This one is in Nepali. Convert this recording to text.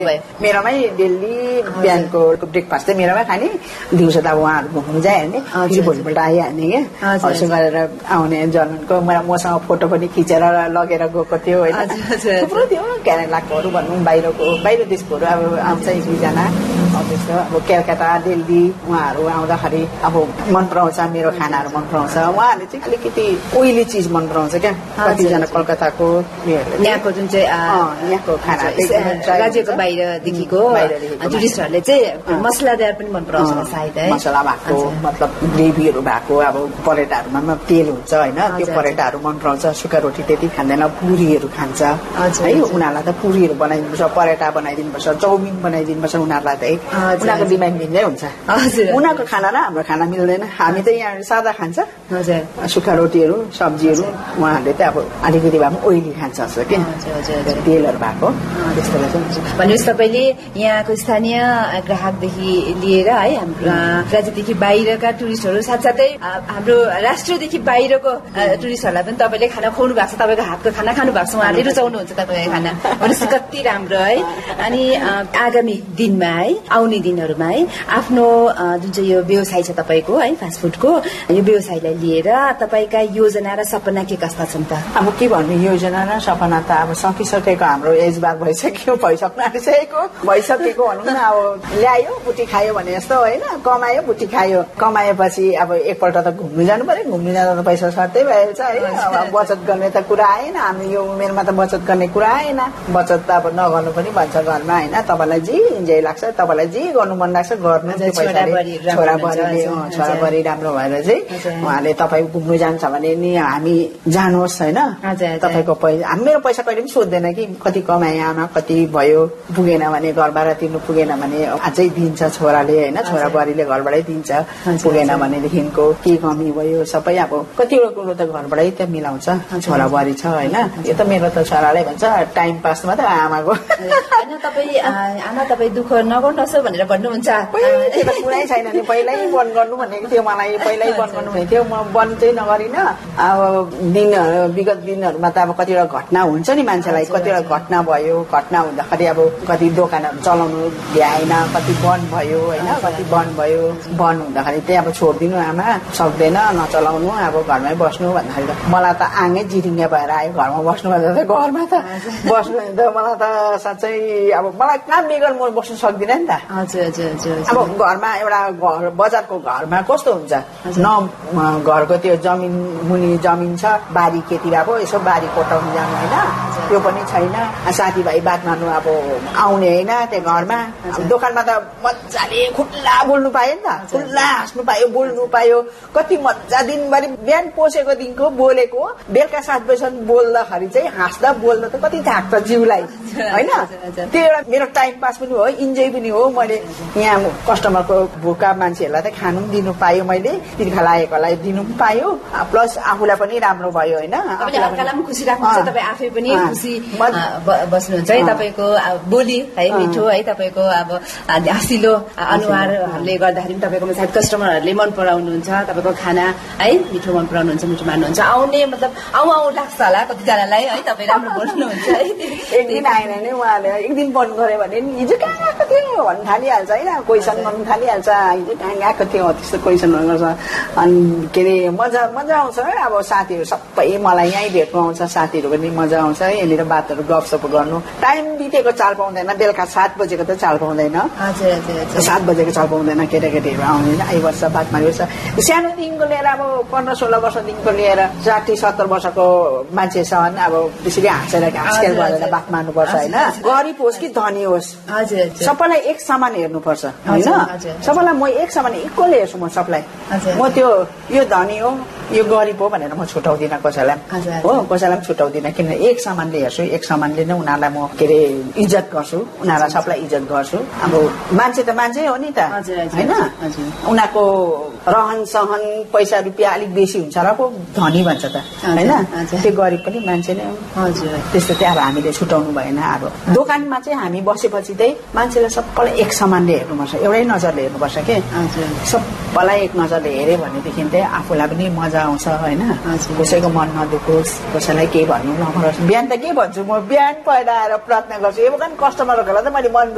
मेरोमै डेली बिहानको ब्रेकफास्ट चाहिँ मेरोमै खाने दिउँसो त अब उहाँहरू घुम्नु जाइहाल्ने फेरि भोलिपल्ट आइहाल्ने क्या यसो गरेर आउने जर्मनको मसँग फोटो पनि खिचेर लगेर गएको थियो होइन थुप्रो थियो केरलाकोहरू भनौँ बाहिर देशकोहरू अब आउँछ एक दुईजना त्यस्तो अब कलकत्ता दिल्ली उहाँहरू आउँदाखेरि अब मन पराउँछ मेरो खानाहरू मन पराउँछ उहाँहरूले चाहिँ अलिकति ओइली चिज मन पराउँछ क्या कतिजना कलकत्ताको यहाँको जुन चाहिँ यहाँको खाना राज्यको बाहिरदेखिको टुरिस्टहरूले चाहिँ मसलादार पनि मन पराउँछ सायद है मसला भएको मतलब ग्रेभीहरू भएको अब परेटाहरूमा तेल हुन्छ होइन त्यो परेटाहरू मन पराउँछ सुक्खा रोटी त्यति खाँदैन पुरीहरू खान्छ है उनीहरूलाई त पुरीहरू बनाइदिनुपर्छ परेटा बनाइदिनुपर्छ चाउमिन बनाइदिनुपर्छ उनीहरूलाई त उनीहरूको डिमान्ड भिन्दै हुन्छ उनीहरूको खाना र हाम्रो खाना मिल्दैन हामी त यहाँ सादा खान्छ सुक्खा रोटीहरू सब्जीहरू उहाँहरूले त अब अलिकति भए पनि ओइली खान्छ जस्तो के तेलहरू भएको त्यस्तोलाई चाहिँ भनेपछि तपाईँले यहाँको स्थानीय ग्राहकदेखि लिएर है हाम्रो राज्यदेखि बाहिरका टुरिस्टहरू साथसाथै हाम्रो राष्ट्रदेखि बाहिरको टुरिस्टहरूलाई पनि तपाईँले खाना खुवाउनु भएको छ तपाईँको हातको खाना खानु भएको छ उहाँहरूले रुचाउनुहुन्छ तपाईँको खाना भनेपछि कति राम्रो है अनि आगामी दिनमा है आउने दिनहरूमा है आफ्नो जुन चाहिँ यो व्यवसाय छ तपाईँको है फास्टफुडको यो व्यवसायलाई लिएर तपाईँका योजना र सपना के कस्ता छन् त अब के भन्नु योजना र सपना त अब सकिसकेको हाम्रो एज बार भइसक्यो भइसक्नु आँटिसकेको भइसकेको भनौँ न अब ल्यायो बुटी खायो भने जस्तो होइन कमायो बुटी खायो कमाएपछि अब एकपल्ट त घुम्नु जानु पर्यो घुम्नु जाँदा त पैसा सर्टै भइहाल्छ है अब बचत गर्ने त कुरा आएन हामी यो उमेरमा त बचत गर्ने कुरा आएन बचत त अब नगर्नु पनि भन्छ घरमा होइन तपाईँलाई जे इन्जोय लाग्छ तपाईँलाई जे गर्नु मन लाग्छ गर्नु छोराबुहारी राम्रो भएर चाहिँ उहाँले तपाईँ घुम्नु जान्छ भने नि हामी जानुहोस् होइन तपाईँको पैसा मेरो पैसा कहिले पनि सोध्दैन कि कति कमाए आमा कति भयो पुगेन भने घरबाट तिर्नु पुगेन भने अझै दिन्छ छोराले होइन छोराबुहारीले घरबाटै दिन्छ पुगेन भनेदेखिको के कमी भयो सबै अब कतिवटा कुरो त घरबाटै त मिलाउँछ छोराबुहारी छ होइन यो त मेरो त छोराले भन्छ टाइम पासमा त आमाको आमा तपाईँ दुःख नगर्नुहोस् भनेर भन्नुहुन्छ कुरै छैन नि पहिल्यै बन्द गर्नु भनेको थियो मलाई पहिल्यै बन्द गर्नु भनेको थियो म बन्द चाहिँ नगरिन अब विगत दिनहरूमा त अब कतिवटा घटना हुन्छ नि मान्छेलाई कतिवटा घटना भयो घटना हुँदाखेरि अब कति दोकानहरू चलाउनु भ्याएन कति बन्द भयो होइन कति बन्द भयो बन्द हुँदाखेरि चाहिँ अब छोडिदिनु आमा सक्दैन नचलाउनु अब घरमै बस्नु भन्दाखेरि मलाई त आँगै जिरिङ्गा भएर आयो घरमा बस्नु भन्दा त घरमा त बस्नु भने त मलाई त साँच्चै अब मलाई काम बेगर म बस्नु सक्दिनँ नि त अब घरमा एउटा घर बजारको घरमा कस्तो हुन्छ न घरको त्यो जमिन मुनि जमिन छ बारी खेती भएको यसो बारी कोटाउनु जानु होइन त्यो पनि छैन साथीभाइ बात मार्नु अब आउने होइन त्यो घरमा दोकानमा त मजाले खुल्ला बोल्नु पायो नि त खुल्ला हाँस्नु पायो बोल्नु पायो कति मजा दिनभरि बिहान पसेको दिनको बोलेको बेलुका 7 बजीसम्म बोल्दाखेरि चाहिँ हाँस्दा बोल्दा त कति थाक्छ जिउलाई होइन त्यो एउटा मेरो टाइम पास पनि हो इन्जोय पनि हो मैले यहाँ कस्टमरको भोका मान्छेहरूलाई त खानु पनि दिनु पायो मैले तिर्खा लागेकोलाई दिनु पनि पायो प्लस आफूलाई पनि राम्रो भयो होइन खुसी राख्नुहुन्छ तपाईँ आफै पनि खुसी बस्नुहुन्छ है तपाईँको बोली है मिठो है तपाईँको अब हँसिलो अनुहारहरूले गर्दाखेरि पनि तपाईँको सायद कस्टमरहरूले मन पराउनुहुन्छ तपाईँको खाना है मिठो मन पराउनुहुन्छ मिठो मान्नुहुन्छ आउने मतलब आउँ लाग्छ होला कतिजनालाई है तपाईँ राम्रो बोल्नुहुन्छ है एक दिन आएन नि उहाँले एक दिन बन्द गऱ्यो भने हिजो कहाँ गएको थियो भन्नु थालिहाल्छ होइन क्वेसन गर्नु थालिहाल्छ हिजो कहाँ गएको थियो त्यस्तो क्वेसन गर्छ अनि के अरे मजा आउँछ अब साथीहरू सबै मलाई यहीँ भेट्नु आउँछ साथीहरू पनि मजा आउँछ यहाँनिर बातहरू गफसप गर्नु टाइम बितेको चाल पाउँदैन बेलुका 7 बजेको त चाल पाउँदैन 7 बजेको चाल पाउँदैन केटाकेटीहरू आउँदैन आइबस्छ बात मारिबस्छ सानोदेखिको लिएर अब 15-16 वर्षदेखिको लिएर 60-70 वर्षको मान्छेसम्म अब त्यसरी हाँसेर घाँसखेल गरेर बात मार्नुपर्छ होइन गरिब होस् कि धनी होस् सबैलाई एक समान हेर्नुपर्छ होइन सबैलाई म एक समान इक्वल हेर्छु म सबलाई म त्यो यो धनी हो यो गरिब हो भनेर म छुटाउँदिनँ कसैलाई हो कसैलाई पनि छुटाउँदिनँ किन एक समानले हेर्छु एक समानले नै उनीहरूलाई म के अरे इज्जत गर्छु उनीहरूलाई सबलाई इज्जत गर्छु अब मान्छे त मान्छे हो नि त होइन उनीहरूको रहन सहन पैसा रुपियाँ अलिक बेसी हुन्छ र पो धनी भन्छ त होइन त्यो गरिब पनि मान्छे नै हो त्यस्तो चाहिँ अब हामीले छुटाउनु भएन अब दोकानमा चाहिँ हामी बसेपछि चाहिँ मान्छेलाई सबैलाई एक समानले हेर्नुपर्छ एउटै नजरले हेर्नुपर्छ के सबैलाई एक नजरले हेऱ्यो भनेदेखि चाहिँ आफूलाई पनि मजा आउँछ होइन कसैको मन नदुखोस् कसैलाई केही भन्नु नपरोस् बिहान त के भन्छु म बिहान पहिला आएर प्रार्थना गर्छु यो कस्टमरहरूलाई त मैले मन